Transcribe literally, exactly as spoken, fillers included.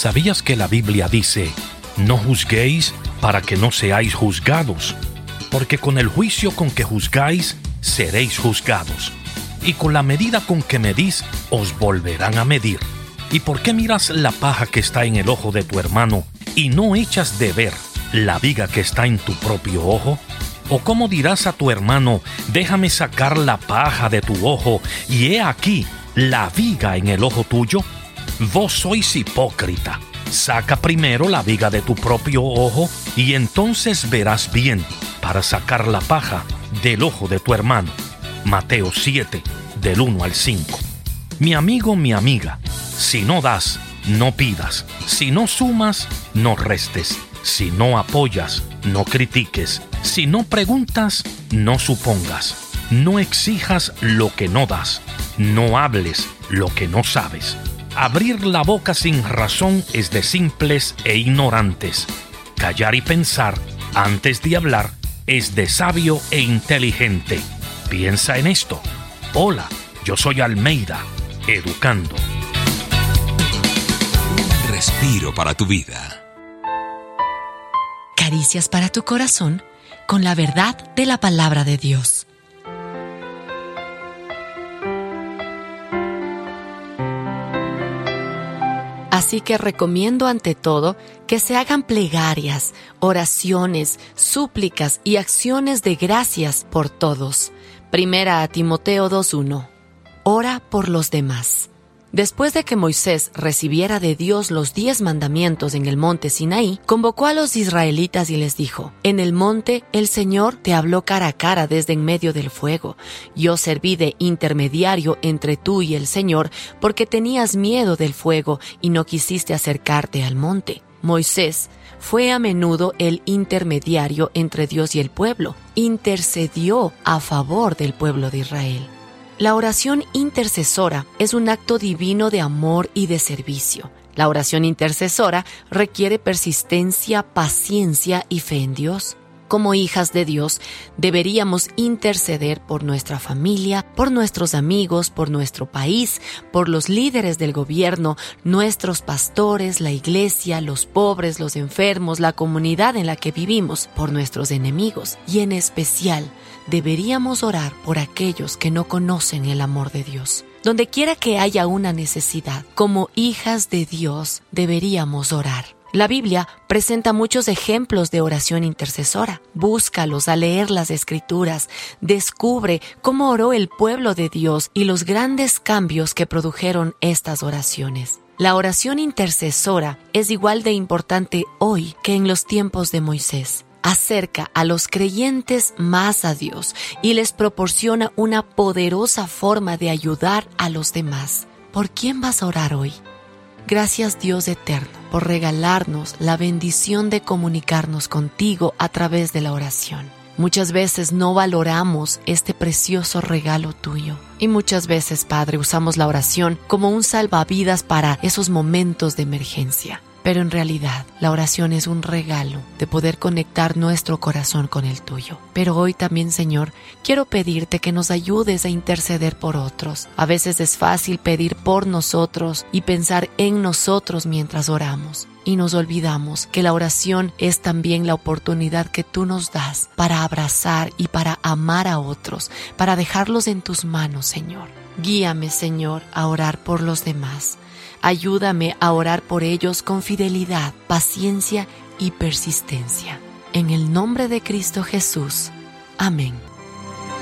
¿Sabías que la Biblia dice, no juzguéis para que no seáis juzgados? Porque con el juicio con que juzgáis, seréis juzgados. Y con la medida con que medís, os volverán a medir. ¿Y por qué miras la paja que está en el ojo de tu hermano y no echas de ver la viga que está en tu propio ojo? ¿O cómo dirás a tu hermano, déjame sacar la paja de tu ojo y he aquí la viga en el ojo tuyo? Vos sois hipócrita. Saca primero la viga de tu propio ojo y entonces verás bien para sacar la paja del ojo de tu hermano. Mateo siete, del uno al cinco. Mi amigo, mi amiga, si no das, no pidas. Si no sumas, no restes. Si no apoyas, no critiques. Si no preguntas, no supongas. No exijas lo que no das. No hables lo que no sabes. Abrir la boca sin razón es de simples e ignorantes. Callar y pensar antes de hablar es de sabio e inteligente. Piensa en esto. Hola, yo soy Almeida, educando. Un respiro para tu vida. Caricias para tu corazón con la verdad de la palabra de Dios. Así que recomiendo ante todo que se hagan plegarias, oraciones, súplicas y acciones de gracias por todos. Primera a Timoteo dos uno. Ora por los demás. Después de que Moisés recibiera de Dios los diez mandamientos en el monte Sinaí, convocó a los israelitas y les dijo, en el monte el Señor te habló cara a cara desde en medio del fuego. Yo serví de intermediario entre tú y el Señor, porque tenías miedo del fuego y no quisiste acercarte al monte. Moisés fue a menudo el intermediario entre Dios y el pueblo. Intercedió a favor del pueblo de Israel. La oración intercesora es un acto divino de amor y de servicio. La oración intercesora requiere persistencia, paciencia y fe en Dios. Como hijas de Dios, deberíamos interceder por nuestra familia, por nuestros amigos, por nuestro país, por los líderes del gobierno, nuestros pastores, la iglesia, los pobres, los enfermos, la comunidad en la que vivimos, por nuestros enemigos. Y en especial, deberíamos orar por aquellos que no conocen el amor de Dios. Donde quiera que haya una necesidad, como hijas de Dios, deberíamos orar. La Biblia presenta muchos ejemplos de oración intercesora. Búscalos al leer las Escrituras. Descubre cómo oró el pueblo de Dios y los grandes cambios que produjeron estas oraciones. La oración intercesora es igual de importante hoy que en los tiempos de Moisés. Acerca a los creyentes más a Dios y les proporciona una poderosa forma de ayudar a los demás. ¿Por quién vas a orar hoy? Gracias, Dios eterno, por regalarnos la bendición de comunicarnos contigo a través de la oración. Muchas veces no valoramos este precioso regalo tuyo. Y muchas veces, Padre, usamos la oración como un salvavidas para esos momentos de emergencia. Pero en realidad, la oración es un regalo de poder conectar nuestro corazón con el tuyo. Pero hoy también, Señor, quiero pedirte que nos ayudes a interceder por otros. A veces es fácil pedir por nosotros y pensar en nosotros mientras oramos. Y nos olvidamos que la oración es también la oportunidad que tú nos das para abrazar y para amar a otros, para dejarlos en tus manos, Señor. Guíame, Señor, a orar por los demás. Ayúdame a orar por ellos con fidelidad, paciencia y persistencia. En el nombre de Cristo Jesús. Amén.